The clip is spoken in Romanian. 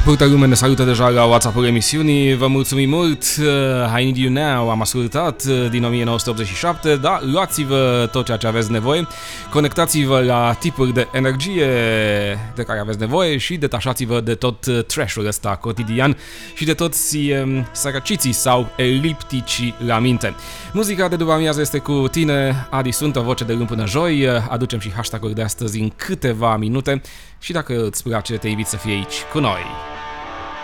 Multă lume ne salută deja la WhatsApp-ul emisiunii, vă mulțumim mult. I Need You Now am ascultat din 1987, da, luați-vă tot ceea ce aveți nevoie, conectați-vă la tipuri de energie de care aveți nevoie și detașați-vă de tot trash-ul ăsta cotidian și de toți sărăciții sau eliptici la minte. Muzica de după amiază este cu tine, Adi sunt, o voce de luni până joi, aducem și hashtag-ul de astăzi în câteva minute și dacă îți place, te invit să fii aici cu noi.